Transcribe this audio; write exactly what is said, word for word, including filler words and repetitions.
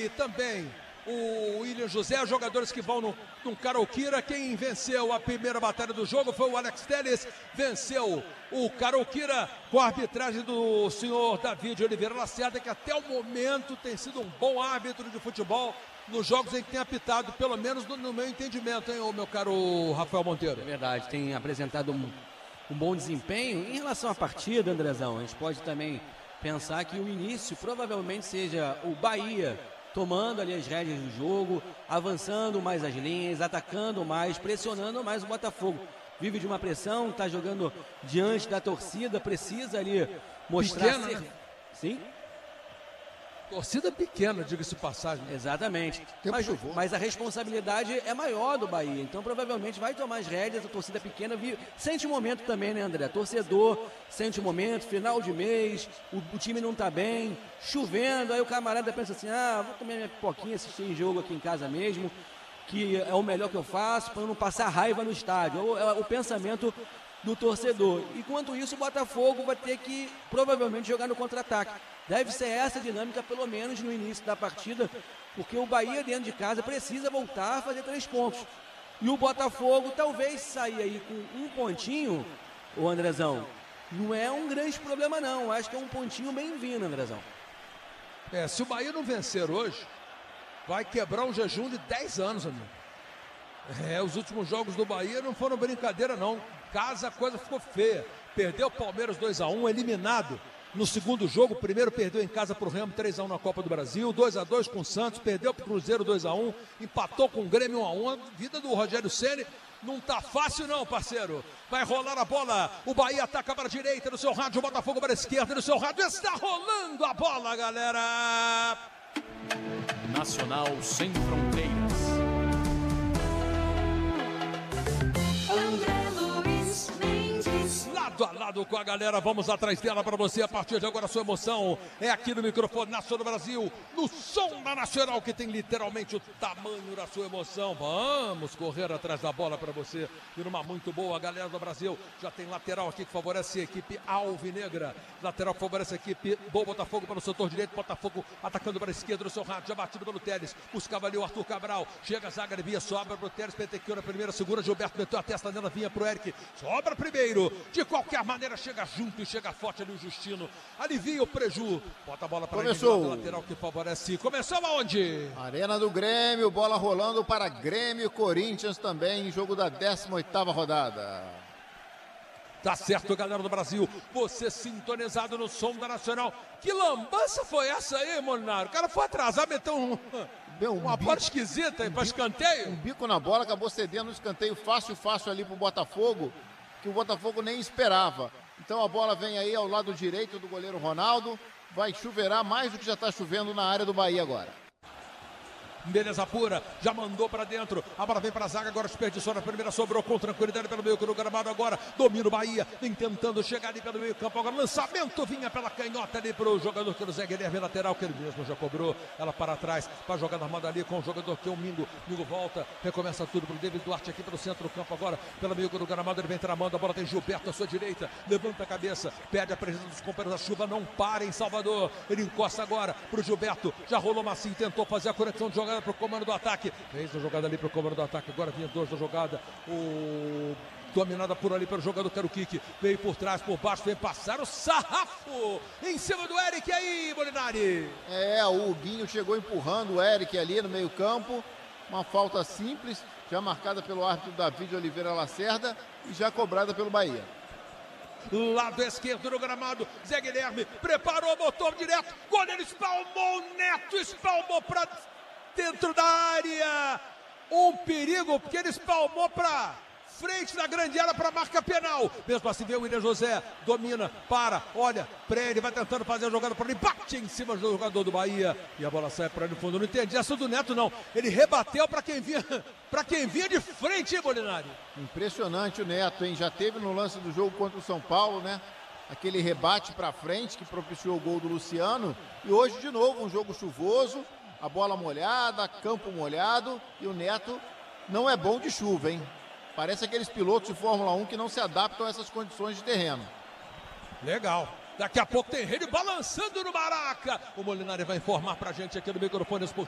também o William José, os jogadores que vão no, no Caroquira. Quem venceu a primeira batalha do jogo foi o Alex Telles, venceu o Caroquira com a arbitragem do senhor David Oliveira Lacerda, que até o momento tem sido um bom árbitro de futebol nos jogos em que tem apitado, pelo menos no, no meu entendimento, hein, ô, meu caro Rafael Monteiro. É verdade, tem apresentado um, um bom desempenho. Em relação à partida, Andrezão, a gente pode também pensar que o início provavelmente seja o Bahia tomando ali as rédeas do jogo, avançando mais as linhas, atacando mais, pressionando mais o Botafogo. Vive de uma pressão, está jogando diante da torcida, precisa ali mostrar... Pequena, ser... né? Sim? Torcida pequena, diga-se de passagem. Exatamente. Tempo Mas, chuvoso. mas a responsabilidade é maior do Bahia. Então, provavelmente, vai tomar as rédeas. A torcida pequena vi... sente o momento também, né, André? Torcedor sente o momento, final de mês, o, o time não tá bem, chovendo. Aí o camarada pensa assim: ah, vou comer minha pipoquinha, assistir jogo aqui em casa mesmo, que é o melhor que eu faço, para não passar raiva no estádio. É o, o pensamento do torcedor. Enquanto isso, o Botafogo vai ter que, provavelmente, jogar no contra-ataque. Deve ser essa a dinâmica, pelo menos no início da partida, porque o Bahia, dentro de casa, precisa voltar a fazer três pontos. E o Botafogo, talvez sair aí com um pontinho, ô Andrezão, não é um grande problema, não. Acho que é um pontinho bem-vindo, Andrezão. É, se o Bahia não vencer hoje, vai quebrar um jejum de dez anos, amigo. É, os últimos jogos do Bahia não foram brincadeira, não. Casa, a coisa ficou feia. Perdeu o Palmeiras dois a um, eliminado no segundo jogo. Primeiro perdeu em casa para o Remo três a um na Copa do Brasil, dois a dois com o Santos, perdeu para o Cruzeiro dois a um, empatou com o Grêmio um a um. A vida do Rogério Ceni não tá fácil não, parceiro. Vai rolar a bola, o Bahia ataca para a direita, no seu rádio, o Botafogo para a esquerda, no seu rádio está rolando a bola, galera. Nacional sem fronteiras. Lado a lado com a galera, vamos atrás dela para você. A partir de agora, a sua emoção é aqui no microfone Nacional Brasil, no som da Nacional, que tem literalmente o tamanho da sua emoção. Vamos correr atrás da bola para você. E numa muito boa, a galera do Brasil já tem lateral aqui que favorece a equipe alvinegra. Lateral que favorece a equipe do Botafogo para o setor direito. Botafogo atacando para a esquerda no seu rádio, já batido pelo Telles. Buscava ali o Arthur Cabral. Chega a zaga, via, sobra para o Telles. Petequiu na primeira, segura. Gilberto meteu a testa nela, vinha para o Eric. Sobra primeiro. De qualquer maneira, chega junto e chega forte ali o Justino. Alivia o Preju. Bota a bola para Começou. o lateral que favorece. Começou aonde? Arena do Grêmio, bola rolando para Grêmio e Corinthians também, jogo da décima oitava rodada. Tá certo, galera do Brasil. Você sintonizado no som da Nacional. Que lambança foi essa aí, Molinaro? O cara foi atrasar, meteu um, Deu um uma bico, bola esquisita aí para escanteio. um bico na bola, acabou cedendo um escanteio fácil, fácil ali pro Botafogo, que o Botafogo nem esperava. Então a bola vem aí ao lado direito do goleiro Ronaldo, vai chuveirar mais do que já está chovendo na área do Bahia agora. Beleza pura, já mandou pra dentro, a bola vem pra zaga, agora desperdiçou na primeira, sobrou com tranquilidade pelo meio do gramado agora, domina o Bahia, vem tentando chegar ali pelo meio campo, agora lançamento vinha pela canhota ali pro jogador que é o Zé Guilherme, lateral, que ele mesmo já cobrou, ela para trás, para jogar na armada ali com o jogador que é o Mingo, Mingo volta, recomeça tudo pro David Duarte aqui pelo centro do campo agora, pelo meio do gramado, ele vem tramando, a bola tem Gilberto à sua direita, levanta a cabeça, pede a presença dos companheiros, a chuva não para em Salvador, ele encosta agora pro Gilberto, já rolou Massinho, tentou fazer a conexão de jogada pro comando do ataque, fez a jogada ali pro comando do ataque, agora vinha dois da jogada, o dominada por ali pelo jogador Caruquique, veio por trás, por baixo, vem passar o sarrafo em cima do Eric aí, Molinari. É, o Huguinho chegou empurrando o Eric ali no meio campo, uma falta simples, já marcada pelo árbitro David Oliveira Lacerda e já cobrada pelo Bahia. Lado esquerdo no gramado, Zé Guilherme preparou, botou direto, goleiro espalmou, Neto espalmou para dentro da área, um perigo, porque ele espalmou para frente da grande área para a marca penal, mesmo assim vem o William José, domina, para, olha, prende, vai tentando fazer a jogada para ele, bate em cima do jogador do Bahia, e a bola sai para ele no fundo, não entendi essa do Neto não, ele rebateu para quem vinha, para quem vinha de frente, hein, Molinari? Impressionante o Neto, hein, já teve no lance do jogo contra o São Paulo, né, aquele rebate para frente que propiciou o gol do Luciano, e hoje de novo um jogo chuvoso, a bola molhada, campo molhado, e o Neto não é bom de chuva, hein? Parece aqueles pilotos de Fórmula um que não se adaptam a essas condições de terreno. Legal. Daqui a pouco tem rede balançando no Maraca. O Molinari vai informar pra gente aqui no microfone esportivo.